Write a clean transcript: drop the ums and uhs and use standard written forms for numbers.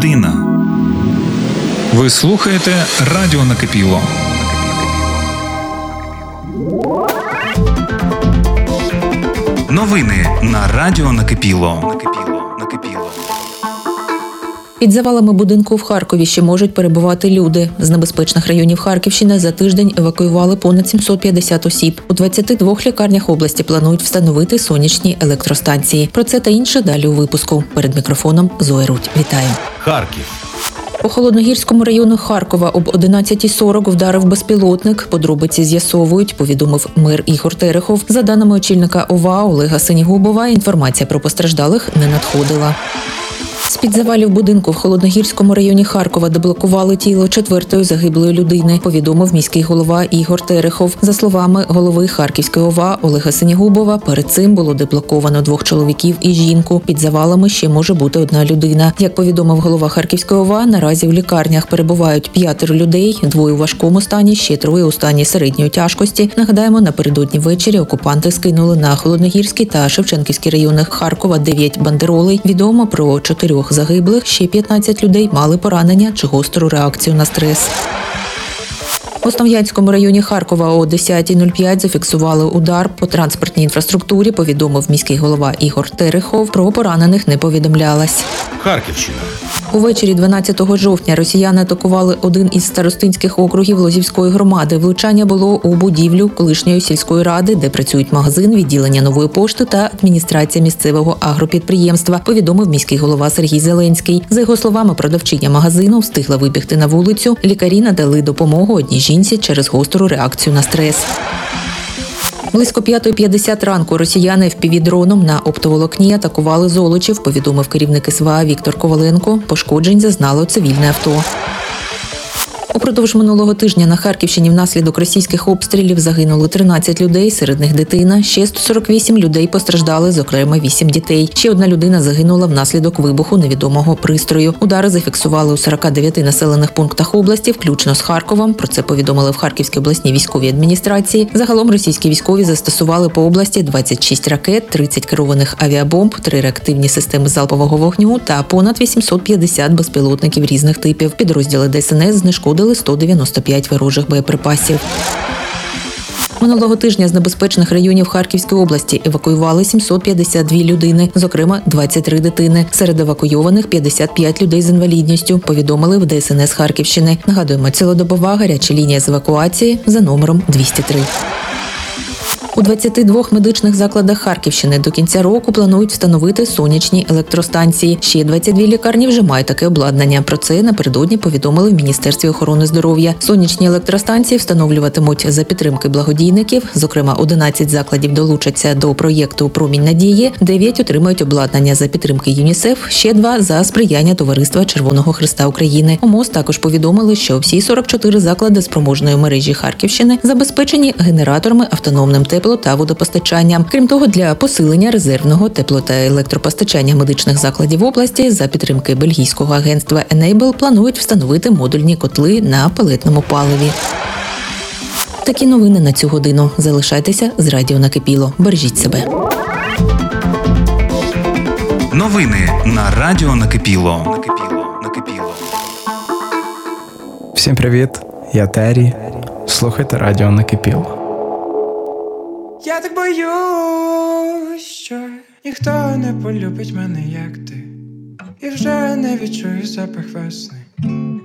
людина. Ви слухаєте Радіо Накипіло. Новини на Радіо Накипіло. Під завалами будинку в Харкові ще можуть перебувати люди. З небезпечних районів Харківщини за тиждень евакуювали понад 750 осіб. У 22 лікарнях області планують встановити сонячні електростанції. Про це та інше далі у випуску. Перед мікрофоном Зоя Рудь. Вітаю. Харків. У Холодногірському району Харкова об 11:40 вдарив безпілотник. Подробиці з'ясовують, повідомив мер Ігор Терехов. За даними очільника ОВА Олега Синігубова, інформація про постраждалих не надходила. З-під завалів будинку в Холодногірському районі Харкова деблокували тіло 4-ї загиблої людини, повідомив міський голова Ігор Терехов. За словами голови Харківської ОВА Олега Синігубова, перед цим було деблоковано 2 чоловіків і жінку. Під завалами ще може бути 1 людина. Як повідомив голова Харківської ОВА, наразі в лікарнях перебувають 5 людей, 2 у важкому стані, ще 3 у стані середньої тяжкості. Нагадаємо, напередодні ввечері окупанти скинули на Холодногірський та Шевченківський райони Харкова 9 бандеролей. Відомо про 4 загиблих, ще 15 людей мали поранення чи гостру реакцію на стрес. В Основ'янському районі Харкова о 10:05 зафіксували удар по транспортній інфраструктурі, повідомив міський голова Ігор Терехов. Про поранених не повідомлялось. Харківщина. Увечері 12 жовтня росіяни атакували один із старостинських округів Лозівської громади. Влучання було у будівлю колишньої сільської ради, де працюють магазин, відділення Нової пошти та адміністрація місцевого агропідприємства, повідомив міський голова Сергій Зеленський. За його словами, продавчиня магазину встигла вибігти на вулицю. Лікарі надали допомогу одній жінці через гостру реакцію на стрес. Близько 5:50 ранку росіяни FPV-дроном на оптоволокні атакували Золочів, повідомив керівник СВА Віктор Коваленко. Пошкоджень зазнало цивільне авто. Упродовж минулого тижня на Харківщині внаслідок російських обстрілів загинули 13 людей, серед них дитина. Ще 148 людей постраждали, зокрема 8 дітей. Ще 1 людина загинула внаслідок вибуху невідомого пристрою. Удари зафіксували у 49 населених пунктах області, включно з Харковом. Про це повідомили в Харківській обласній військовій адміністрації. Загалом російські військові застосували по області 26 ракет, 30 керованих авіабомб, 3 реактивні системи залпового вогню та понад 850 безпілотників різних типів. Підрозділи ДСНС знешкодили 195 ворожих боєприпасів. Минулого тижня з небезпечних районів Харківської області евакуювали 752 людини, зокрема 23 дитини. Серед евакуйованих 55 людей з інвалідністю, повідомили в ДСНС Харківщини. Нагадуємо, цілодобова гаряча лінія з евакуації за номером 203. У 22 медичних закладах Харківщини до кінця року планують встановити сонячні електростанції. Ще 22 лікарні вже мають таке обладнання. Про це напередодні повідомили в Міністерстві охорони здоров'я. Сонячні електростанції встановлюватимуть за підтримки благодійників. Зокрема, 11 закладів долучаться до проєкту «Промінь надії», 9 отримають обладнання за підтримки ЮНІСЕФ, ще 2 за сприяння Товариства Червоного Хреста України. У МОЗ також повідомили, що всі 44 заклади спроможної мережі Харківщини забезпечені генераторами, автономним тепло та водопостачанням. Крім того, для посилення резервного тепло- та електропостачання медичних закладів області за підтримки бельгійського агентства Enable планують встановити модульні котли на пелетному паливі. Такі новини на цю годину. Залишайтеся з Радіо Накипіло. Бережіть себе. Новини на Радіо Накипіло. Всім привіт, я Террі. Слухайте Радіо Накипіло. Я так боюсь, що ніхто не полюбить мене, як ти, і вже не відчую запах весни.